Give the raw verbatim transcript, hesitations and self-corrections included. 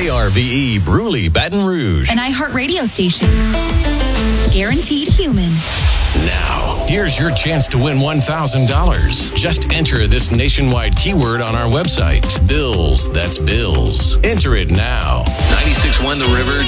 K R V E Bruley, Baton Rouge. An iHeartRadio station. Guaranteed human. Now, here's your chance to win one thousand dollars. Just enter this nationwide keyword on our website. Bills, that's bills. Enter it now. ninety-six point one The River.